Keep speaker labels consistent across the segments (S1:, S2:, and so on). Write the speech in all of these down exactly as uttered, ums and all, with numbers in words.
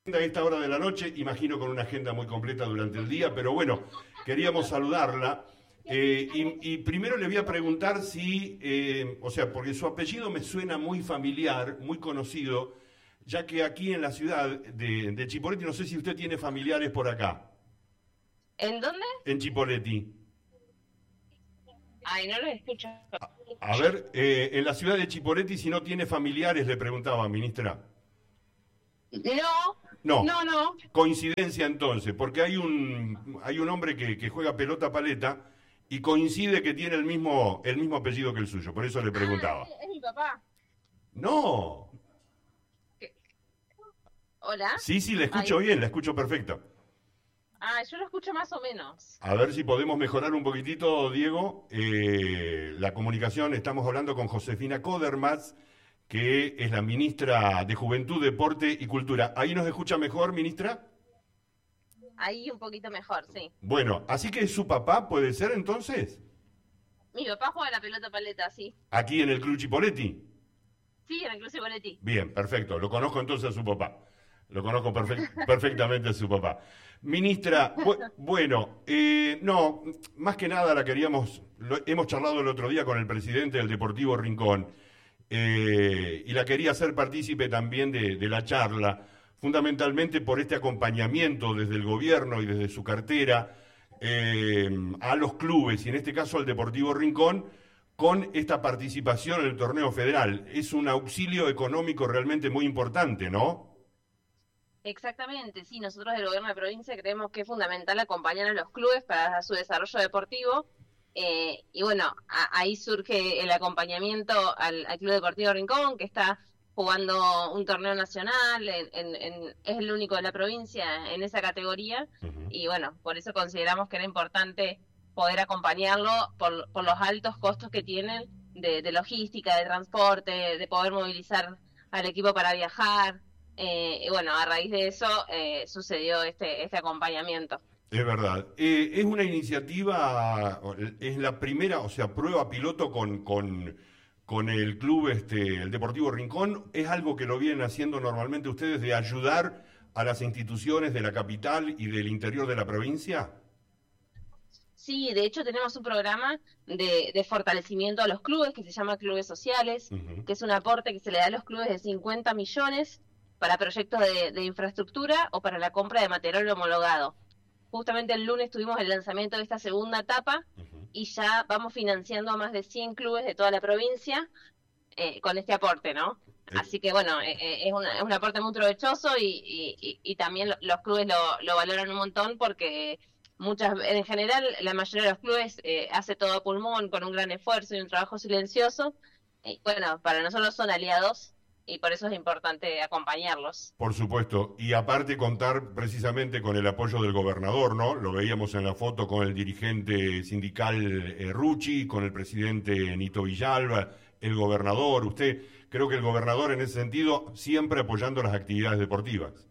S1: A esta hora de la noche, imagino con una agenda muy completa durante el día, pero bueno, queríamos saludarla. Eh, y, y primero le voy a preguntar si, eh, o sea, porque su apellido me suena muy familiar, muy conocido, ya que aquí en la ciudad de, de Chipoleti, no sé si usted tiene familiares por acá,
S2: ¿En dónde?
S1: en Chipoleti.
S2: Ay, no lo escucho.
S1: A ver, eh, en la ciudad de Chipoleti, si no tiene familiares, le preguntaba, ministra.
S2: No,
S1: No,
S2: no, no.
S1: coincidencia entonces, porque hay un, hay un hombre que, que juega pelota paleta y coincide que tiene el mismo, el mismo apellido que el suyo, por eso le
S2: Ah, sí,
S1: preguntaba.
S2: es mi papá.
S1: No,
S2: ¿Qué? ¿Hola?
S1: sí, sí, la escucho
S2: Ay,
S1: bien, la escucho perfecto.
S2: ah, yo lo escucho más o menos.
S1: A ver si podemos mejorar un poquitito, Diego, eh, la comunicación. Estamos hablando con Josefina Codermaz, que es la ministra de Juventud, Deporte y Cultura. ¿Ahí nos escucha mejor, ministra?
S2: Ahí un poquito mejor, sí.
S1: Bueno, así que su papá puede ser entonces,
S2: Mi papá juega la pelota paleta, sí.
S1: aquí en el Club Chipoleti.
S2: Sí, en el Cruce Boletín.
S1: Bien, perfecto. Lo conozco entonces a su papá. Lo conozco perfec- perfectamente a su papá. Ministra, bu- bueno, eh, no, más que nada la queríamos, lo- hemos charlado el otro día con el presidente del Deportivo Rincón eh, y la quería hacer partícipe también de, de la charla, fundamentalmente por este acompañamiento desde el gobierno y desde su cartera eh, a los clubes y en este caso al Deportivo Rincón con esta participación en el torneo federal. Es un auxilio económico realmente muy importante, ¿no?
S2: Exactamente, sí. Nosotros del gobierno de provincia creemos que es fundamental acompañar a los clubes para su desarrollo deportivo. Eh, y bueno, a- ahí surge el acompañamiento al, al Club Deportivo Rincón, que está jugando un torneo nacional, en, en- en- es el único de la provincia en esa categoría,
S1: Ujú.
S2: y bueno, por eso consideramos que era importante poder acompañarlo por, por los altos costos que tienen de, de logística, de transporte, de poder movilizar al equipo para viajar, eh, y bueno, a raíz de eso eh, sucedió este, este acompañamiento.
S1: Es verdad. Eh, es una iniciativa, es la primera, o sea, prueba piloto con, con, con el club, este, el Deportivo Rincón. Es algo que lo vienen haciendo normalmente ustedes de ayudar a las instituciones de la capital y del interior de la provincia.
S2: Sí, de hecho tenemos un programa de, de fortalecimiento a los clubes que se llama Clubes Sociales,
S1: Ujú.
S2: que es un aporte que se le da a los clubes de cincuenta millones para proyectos de, de infraestructura o para la compra de material homologado. Justamente el lunes tuvimos el lanzamiento de esta segunda etapa
S1: Ujú.
S2: y ya vamos financiando a más de cien clubes de toda la provincia eh, con este aporte, ¿no?
S1: Eh,
S2: Así que bueno, eh, eh, es, una- es un aporte muy provechoso y, y- y- y también lo- los clubes lo, lo valoran un montón porque muchas, en general, la mayoría de los clubes eh, hace todo a pulmón con un gran esfuerzo y un trabajo silencioso. Y bueno, para nosotros son aliados y por eso es importante acompañarlos.
S1: Por supuesto, y aparte contar precisamente con el apoyo del gobernador, ¿no? Lo veíamos en la foto con el dirigente sindical eh, Rucci, con el presidente Nito Villalba, el gobernador, usted, creo que el gobernador en ese sentido siempre apoyando las actividades deportivas.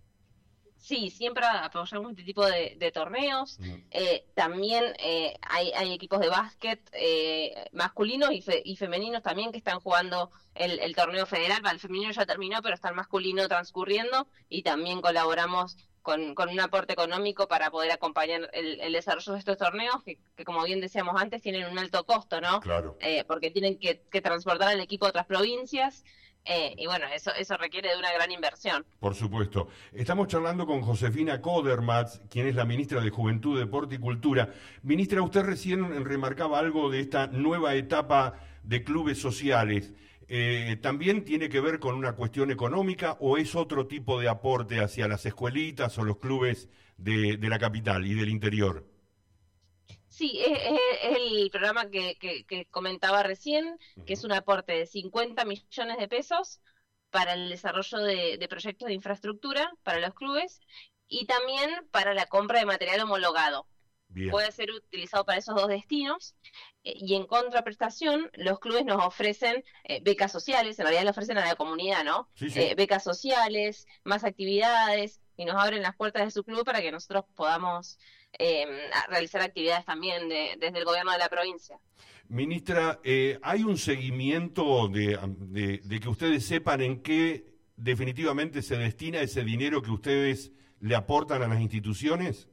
S2: Sí, siempre apoyamos este tipo de, de torneos.
S1: Mm.
S2: Eh, también eh, hay, hay equipos de básquet eh, masculinos y, fe- y femeninos también que están jugando el, el torneo federal. Va, el femenino ya terminó, pero está el masculino transcurriendo y también colaboramos con, con un aporte económico para poder acompañar el, el desarrollo de estos torneos que, que, como bien decíamos antes, tienen un alto costo, ¿no?
S1: Claro.
S2: Eh, porque tienen que, que transportar al equipo a otras provincias eh, y bueno, eso, eso requiere de una gran inversión.
S1: Por supuesto. Estamos charlando con Josefina Codermatz, quien es la ministra de Juventud, Deporte y Cultura. Ministra, usted recién remarcaba algo de esta nueva etapa de clubes sociales. Eh, ¿También tiene que ver con una cuestión económica o es otro tipo de aporte hacia las escuelitas o los clubes de, de la capital y del interior?
S2: Sí, es, es- es el programa que, que- que comentaba recién, que
S1: Ujú.
S2: es un aporte de cincuenta millones de pesos para el desarrollo de, de proyectos de infraestructura para los clubes y también para la compra de material homologado.
S1: Bien.
S2: Puede ser utilizado para esos dos destinos eh, y en contraprestación los clubes nos ofrecen eh, becas sociales, en realidad le ofrecen a la comunidad, ¿no?
S1: Sí,
S2: Eh,
S1: sí.
S2: becas sociales, más actividades y nos abren las puertas de su club para que nosotros podamos eh, a- realizar actividades también de- desde el gobierno de la provincia.
S1: Ministra, eh, ¿hay un seguimiento de, de- de que ustedes sepan en qué definitivamente se destina ese dinero que ustedes le aportan a las instituciones?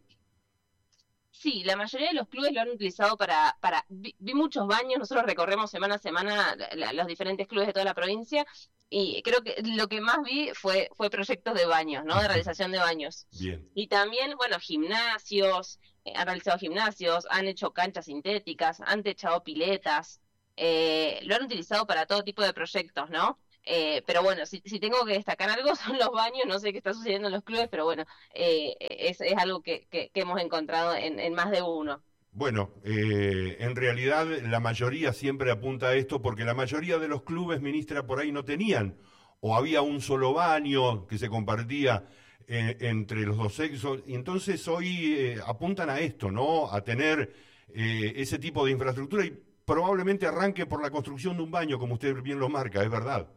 S2: Sí, la mayoría de los clubes lo han utilizado para, para vi, vi muchos baños, nosotros recorremos semana a semana la, la, los diferentes clubes de toda la provincia y creo que lo que más vi fue, fue proyectos de baños, ¿no? De realización de baños.
S1: Bien.
S2: Y también, bueno, gimnasios, eh, han realizado gimnasios, han hecho canchas sintéticas, han techado piletas, eh, lo han utilizado para todo tipo de proyectos, ¿no? Eh, pero bueno, si, si tengo que destacar algo son los baños, no sé qué está sucediendo en los clubes, pero bueno, eh, es, es algo que, que, que hemos encontrado en, en más de uno.
S1: Bueno, eh, en realidad la mayoría siempre apunta a esto porque la mayoría de los clubes, ministra, por ahí no tenían, o había un solo baño que se compartía eh, entre los dos sexos, y entonces hoy eh, apuntan a esto, ¿no? A tener eh, ese tipo de infraestructura y probablemente arranque por la construcción de un baño, como usted bien lo marca, es verdad.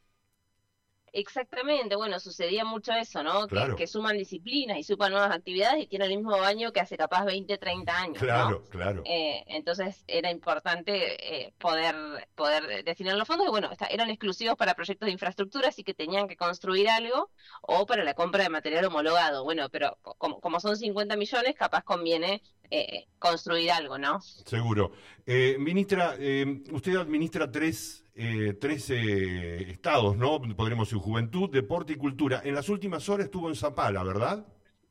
S2: Exactamente, bueno, sucedía mucho eso, ¿no? Que,
S1: Claro,
S2: que suman disciplinas y suman nuevas actividades y tienen el mismo baño que hace capaz veinte, treinta años, ¿no?
S1: claro, claro.
S2: Eh, entonces era importante eh, poder poder destinar los fondos y bueno, esta- eran exclusivos para proyectos de infraestructura, así que tenían que construir algo o para la compra de material homologado. Bueno, pero co- como, como son cincuenta millones, capaz conviene eh, construir algo, ¿no?
S1: Seguro. Eh, ministra, eh, usted administra tres, eh, tres eh, estados, ¿no? Podremos decir juventud, deporte y cultura. En las últimas horas estuvo en Zapala, ¿verdad?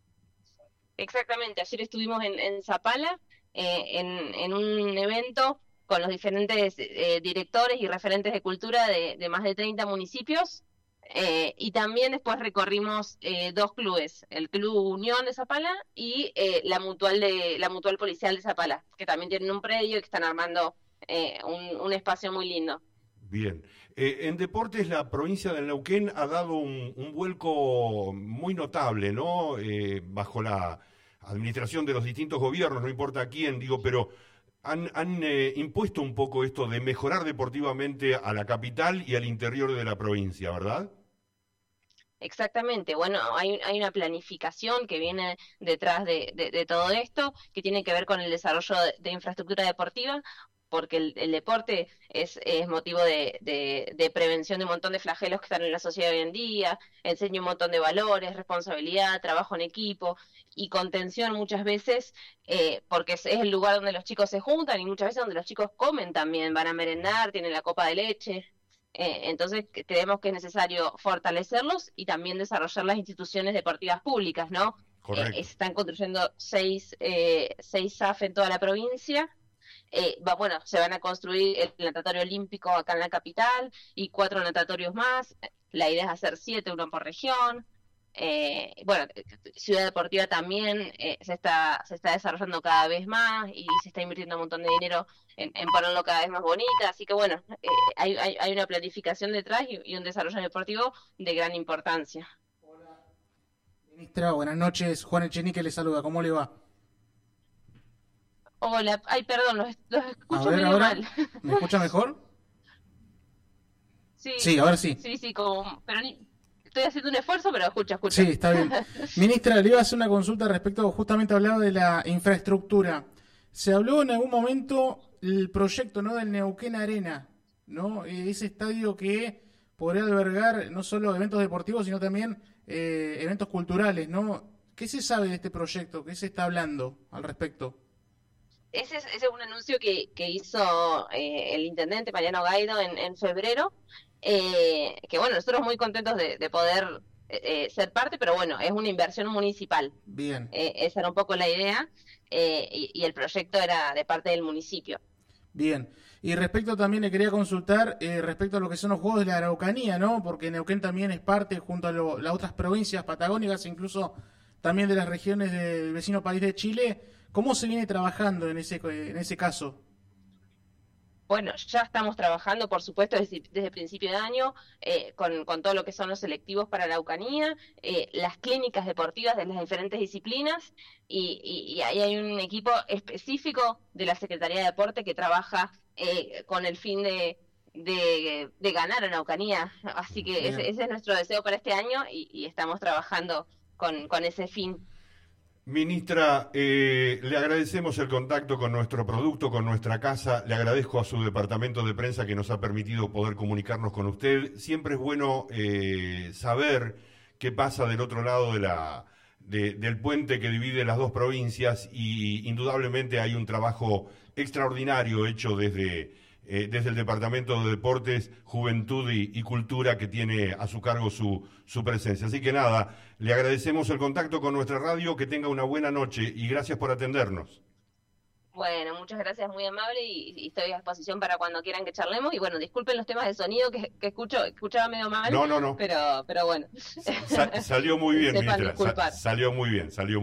S2: Exactamente, ayer estuvimos en, en Zapala, eh, en, en un evento con los diferentes eh, directores y referentes de cultura de, de más de treinta municipios, eh, y también después recorrimos eh, dos clubes, el Club Unión de Zapala y eh, la Mutual de la Mutual Policial de Zapala, que también tienen un predio y que están armando eh, un, un espacio muy lindo.
S1: Bien. Eh, en deportes, la provincia de Neuquén ha dado un, un vuelco muy notable, ¿no? Eh, bajo la administración de los distintos gobiernos, no importa quién, digo, pero han, han eh, impuesto un poco esto de mejorar deportivamente a la capital y al interior de la provincia, ¿verdad?
S2: Exactamente, bueno, hay, hay una planificación que viene detrás de, de, de todo esto, que tiene que ver con el desarrollo de, de infraestructura deportiva, porque el, el deporte es, es motivo de, de, de prevención de un montón de flagelos que están en la sociedad hoy en día, enseña un montón de valores, responsabilidad, trabajo en equipo y contención muchas veces, eh, porque es, es el lugar donde los chicos se juntan y muchas veces donde los chicos comen también, van a merendar, tienen la copa de leche. Eh, entonces que- creemos que es necesario fortalecerlos y también desarrollar las instituciones deportivas públicas, ¿no? Eh,
S1: Correcto.
S2: están construyendo seis, eh, seis S A F en toda la provincia. Eh, va, bueno, se van a construir el natatorio olímpico acá en la capital y cuatro natatorios más. La idea es hacer siete, uno por región. Eh, bueno, Ciudad Deportiva también eh, se está se está desarrollando cada vez más y se está invirtiendo un montón de dinero en, en ponerlo cada vez más bonita, así que bueno, eh, hay, hay, hay una planificación detrás y, y un desarrollo deportivo de gran importancia.
S3: Ministra, buenas noches. Juan Echenique le saluda. ¿Cómo le va?
S2: Hola, ay, perdón, los, los
S3: A
S2: escucho
S3: ver,
S2: medio
S3: ahora.
S2: mal.
S3: ¿Me escucha mejor?
S2: Sí,
S3: Sí, ahora sí.
S2: sí, sí, como, pero ni- estoy haciendo un esfuerzo, pero escucha, escucha.
S3: Sí, está bien. Ministra, le iba a hacer una consulta respecto, justamente hablaba de la infraestructura. Se habló en algún momento el proyecto, ¿no?, del Neuquén Arena, ¿no? Eh, Ese estadio que podría albergar no solo eventos deportivos, sino también eh, eventos culturales, ¿no? ¿Qué se sabe de este proyecto? ¿Qué se está hablando al respecto?
S2: Ese es, ese es un anuncio que, que hizo eh, el intendente Mariano Gaido en, en febrero, eh, que bueno, nosotros muy contentos de, de poder eh, ser parte, pero bueno, es una inversión municipal.
S3: Bien.
S2: Eh, esa era un poco la idea, eh, y, y el proyecto era de parte del municipio.
S3: Bien. Y respecto también le quería consultar eh, respecto a lo que son los Juegos de la Araucanía, ¿no? Porque Neuquén también es parte junto a lo- las otras provincias patagónicas, incluso también de las regiones del vecino país de Chile. ¿Cómo se viene trabajando en ese en ese caso?
S2: Bueno, ya estamos trabajando, por supuesto, desde, desde principio de año, eh, con, con todo lo que son los selectivos para la Araucanía, eh, las clínicas deportivas de las diferentes disciplinas, y, y- y ahí hay un equipo específico de la Secretaría de Deporte que trabaja eh, con el fin de, de, de ganar en Araucanía. Así que ese,
S3: Bien.
S2: ese es nuestro deseo para este año y, y estamos trabajando con, con ese fin.
S1: Ministra, eh, le agradecemos el contacto con nuestro producto, con nuestra casa. Le agradezco a su departamento de prensa que nos ha permitido poder comunicarnos con usted. Siempre es bueno eh, saber qué pasa del otro lado de la, de, del puente que divide las dos provincias y indudablemente hay un trabajo extraordinario hecho desde, eh, desde el Departamento de Deportes, Juventud y, y Cultura que tiene a su cargo su, su presencia. Así que nada, le agradecemos el contacto con nuestra radio, que tenga una buena noche y gracias por atendernos.
S2: Bueno, muchas gracias, muy amable, y, y estoy a disposición para cuando quieran que charlemos. Y bueno, disculpen los temas de sonido que, que escucho, escuchaba medio mal.
S1: No, no, no.
S2: Pero, pero bueno.
S1: Sa- salió muy bien,
S2: Sepan
S1: ministra. Sa-
S2: disculpar.
S1: salió muy bien, salió muy bien.